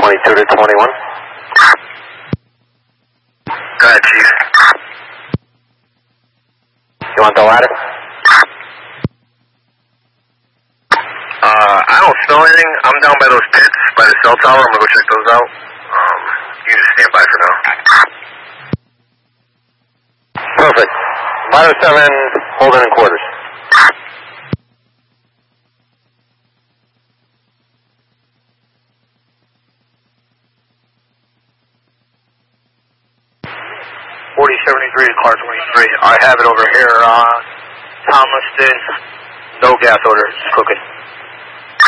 22 to 21. Go ahead, Chief. You want the ladder? I don't smell anything. I'm down by those pits, by the cell tower. I'm gonna go check those out. You just stand by for now. Perfect. Vital 7, holding in quarters. .4073 to car 23. I have it over here. Thomaston, no gas order, it's cooking.